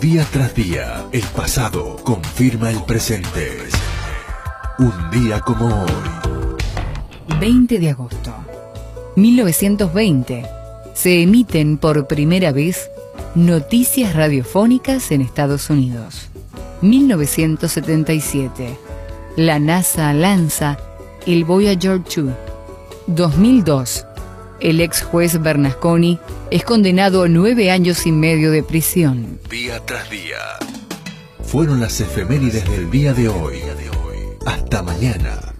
Día tras día, el pasado confirma el presente. Un día como hoy. 20 de agosto. 1920. Se emiten por primera vez noticias radiofónicas en Estados Unidos. 1977. La NASA lanza el Voyager 2. 2002. El ex juez Bernasconi es condenado a 9 años y medio de prisión. Día tras día. Fueron las efemérides del día de hoy. Hasta mañana.